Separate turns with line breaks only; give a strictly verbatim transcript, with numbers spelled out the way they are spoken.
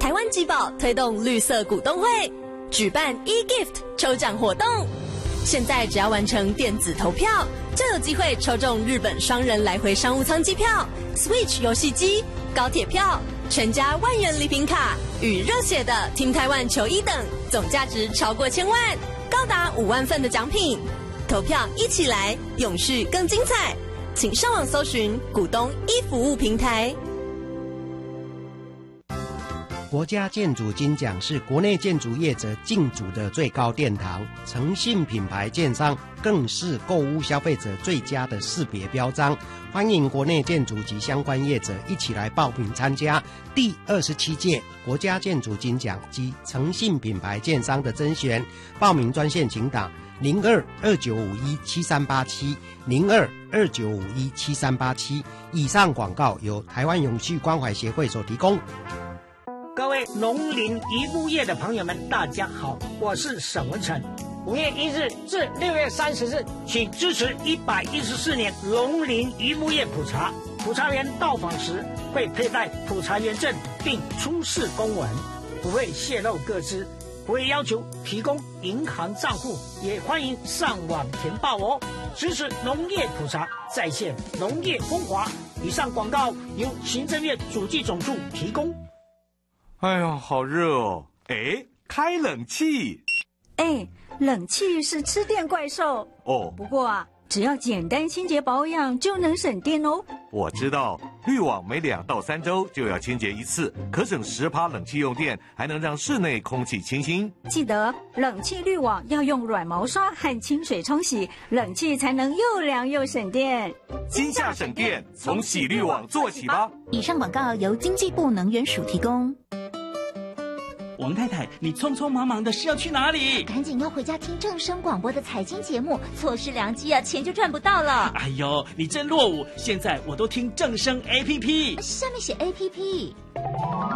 台湾集宝推动绿色股东会，举办 e-gift 抽奖活动。现在只要完成电子投票，就有机会抽中日本双人来回商务舱机票、Switch 游戏机、高铁票、全家万元礼品卡与热血的 Team Taiwan 球衣等，总价值超过千万，高达五万份的奖品。投票一起来，永续更精彩！请上网搜寻股东一服务平台。
国家建筑金奖是国内建筑业者竞逐的最高殿堂，诚信品牌建商更是购物消费者最佳的识别标章。欢迎国内建筑及相关业者一起来报名参加第二十七届国家建筑金奖及诚信品牌建商的甄选。报名专线请打零二二九五一七三八七零二二九五一七三八七。以上广告由台湾永续关怀协会所提供。
各位农林渔牧业的朋友们，大家好，我是沈文成。五月一日至六月三十日，请支持一百一十四年农林渔牧业普查。普查员到访时会佩戴普查员证，并出示公文，不会泄露个资，不会要求提供银行账户，也欢迎上网填报哦。支持农业普查，再现农业风华。以上广告由行政院主计总处提供。
哎呀，好热哦！哎，开冷气。
哎，冷气是吃电怪兽
哦。
不过啊，只要简单清洁保养就能省电哦。
我知道，滤网每两到三周就要清洁一次，可省十趴冷气用电，还能让室内空气清新。
记得冷气滤网要用软毛刷和清水冲洗，冷气才能又凉又省电。
今夏省电，从洗滤网做起吧。
以上广告由经济部能源署提供。
王太太，你匆匆忙忙的是要去哪里？
赶紧要回家听正声广播的财经节目，错失良机啊，钱就赚不到了。
哎呦，你真落伍！现在我都听正声 A P P，
下面写 A P P。